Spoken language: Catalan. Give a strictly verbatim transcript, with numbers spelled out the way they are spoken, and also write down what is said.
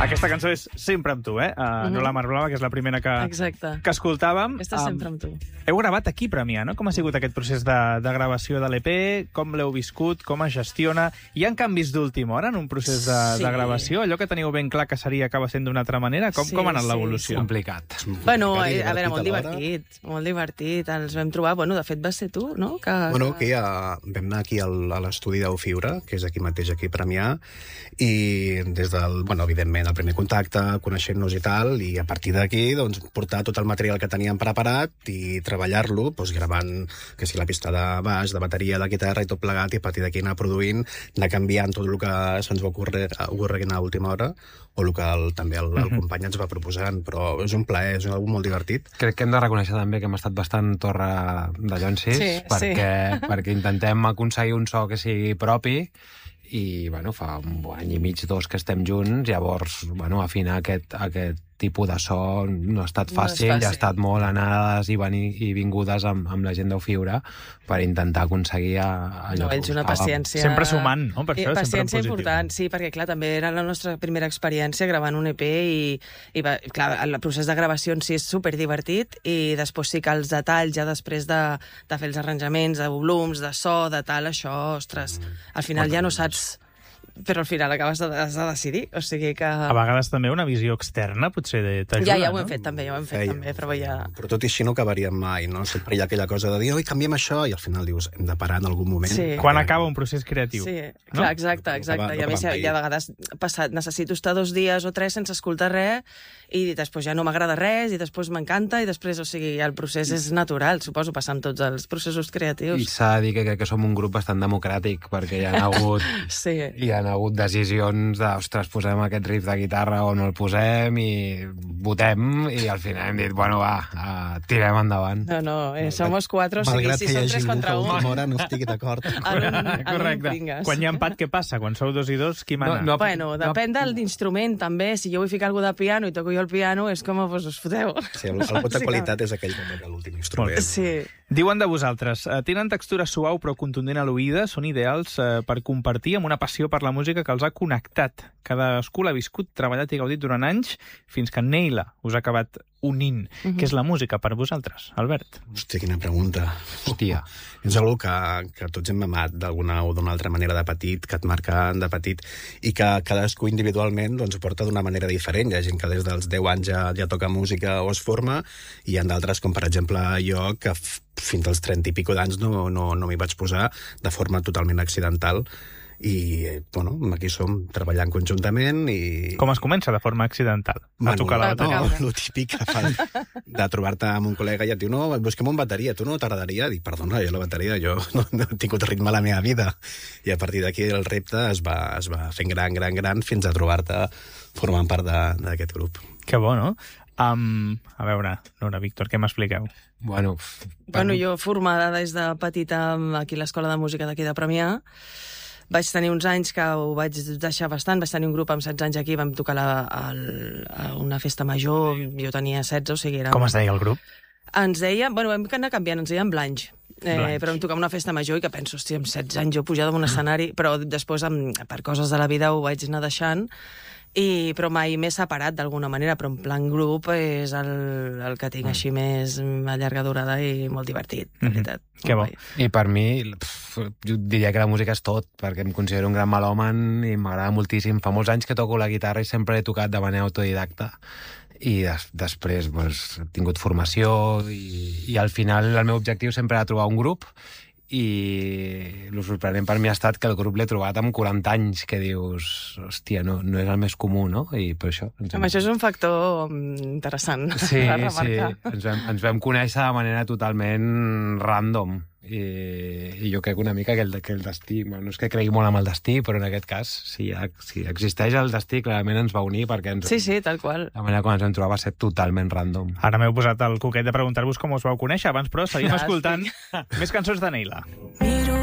Aquesta cançó és Sempre amb tu, eh? Uh, mm-hmm. No la Mar Blava, que és la primera que, Exacte. que escoltàvem. Aquesta um, Sempre amb tu. Heu gravat aquí, Premià, no? Com ha sigut aquest procés de, de gravació de l'E P? Com l'heu viscut? Com es gestiona? Hi ha canvis d'última hora en un procés de, sí. de gravació? Allò que teniu ben clar que seria acaba sent d'una altra manera? Com, sí, com ha anat sí, l'evolució? Sí. Complicat. Bueno, a veure, molt divertit. Molt divertit. Ens vam trobar... Bueno, de fet, va ser tu, no? Que, bueno, que ja vam anar aquí al, a l'estudi d'Eufiura, que és aquí mateix, aquí a Premià, i des del... Bueno, evidentment, el primer contacte, coneixent-nos i tal, i a partir d'aquí, doncs, portar tot el material que teníem preparat i treballar-lo, doncs, gravant, que si la pista de baix, de bateria, de guitarra i tot plegat, i a partir d'aquí anar produint, anar canviant tot el que se'ns va ocórrer, ocórrer a última hora, o el que el, també el, el company ens va proposant, però és un plaer, és algo molt divertit. Crec que hem de reconèixer també que hem estat bastant torre de llonsis, sí, perquè, sí. perquè intentem aconseguir un so que sigui propi, i bueno, fa un any i mig, dos que estem junts, llavors bueno, afinar aquest, aquest tipus de so no ha estat fàcil, no fàcil. Ha estat molt anades i, venir, i vingudes amb, amb la gent d'Eufiura per intentar aconseguir allò. No, ells una paciència... Sempre sumant, no? Per això, paciència sempre important, sí, perquè clar, també era la nostra primera experiència gravant un E P i, i va, clar, el procés de gravació en si és superdivertit i després sí que els detalls, ja després de, de fer els arranjaments, de volums, de so, de tal, això, ostres, al final ja no saps... Però al final acabes de, de decidir, o sigui que... A vegades també una visió externa potser t'ajuda, ja, ja ho hem no? fet també, ja ho hem fet Feia, també, però ja... Però tot i així no acabaríem mai, no? Sempre hi ha aquella cosa de dir, oi, canviem això, i al final dius, hem de parar en algun moment. Sí. Quan acaba un procés creatiu. Sí, no? clar, exacte, exacte. No, I a més, hi ha vegades passat, necessito estar dos dies o tres sense escoltar res, i després ja no m'agrada res, i després m'encanta, i després, o sigui, el procés és natural, suposo, passar amb tots els processos creatius. I s'ha de dir que crec que som un grup bastant democràtic, perquè hi ha hagut, sí. hi ha hagut decisions de, ostres, posem aquest riff de guitarra o no el posem, i votem, i al final hem dit, bueno, va, uh, tirem endavant. No, no, eh, somos quatre, o sigui, si som tres contra un... Malgrat que hi hagi hora no estigui d'acord. Correcte. Quan hi ha empat, què passa? Quan sou dos i dos, qui mana? No, no, bueno, depèn no, del instrument, també. Si jo vull ficar alguna de piano i toco jo el piano, és com, pues, us foteu. Sí, el, el vot de qualitat és aquell que toca l'últim instrument. Sí. Diuen de vosaltres, eh, tenen textura suau però contundent a l'oïda, són ideals eh, per compartir amb una passió per la música que els ha connectat. Cadascú l'ha viscut, treballat i gaudit durant anys, fins que Neila us ha acabat unint. Uh-huh. Què és la música per vosaltres, Albert? Hòstia, quina pregunta. Hòstia. És una que, que tots hem amat d'alguna o d'una altra manera de petit, que et marca de petit, i que cadascú individualment doncs, ho porta d'una manera diferent. Hi ha gent que des dels deu anys ja, ja toca música o es forma, i hi ha d'altres, com per exemple jo, que fins als trenta i pico d'anys no, no, no m'hi vaig posar de forma totalment accidental. I, bueno, aquí som treballant conjuntament i... Com es comença de forma accidental? A bueno, tocar la bateria. No, el típic que fan de trobar-te amb un col·lega i et diu, no, busquem una bateria, tu no t'agradaria? Dic, perdona, jo la bateria, jo no, no he tingut ritme a la meva vida. I a partir d'aquí el repte es va, es va fent gran, gran, gran, fins a trobar-te formant part d'aquest grup. Que bo, no? Um, a veure, Nora, Víctor, què m'expliqueu? Bueno, bueno, jo formada des de petita aquí a l'Escola de Música d'aquí de Premià, vaig tenir uns anys que ho vaig deixar bastant, vaig tenir un grup amb setze anys aquí, vam tocar la, el, a una festa major, jo tenia setze, o sigui... Era... Com es deia el grup? Ens deia, bueno, vam anar canviant, ens deien Blanche. Eh, Blanche. però vam tocar una festa major i que penso, hòstia, amb setze anys jo pujada d'un escenari, però després, amb, per coses de la vida, ho vaig anar deixant, i, però mai m'he separat d'alguna manera, però en plan grup és el, el que tinc així més a llarga durada i molt divertit, de veritat. Mm-hmm. Que bo. I per mi, pf, jo diria que la música és tot, perquè em considero un gran melòman i m'agrada moltíssim. Fa molts anys que toco la guitarra i sempre he tocat de manera autodidacta. I des, després pues, he tingut formació i, i al final el meu objectiu sempre era trobar un grup, i el sorprenent per mi ha estat que el grup l'he trobat amb quaranta anys, que dius, hòstia, no, no és el més comú, no? I per això... Ens hem... Això és un factor interessant. Sí, sí. Ens vam, ens vam conèixer de manera totalment random. I, i jo crec una mica que el, que el destí, bueno, no és que cregui molt amb el destí, però en aquest cas, si, si existeix el destí, clarament ens va unir, perquè ens, sí, sí, tal qual. la manera com ens vam trobar va ser totalment random. Ara m'heu posat el coquet de preguntar-vos com us vau conèixer, abans però seguim escoltant més cançons de Neila. Miro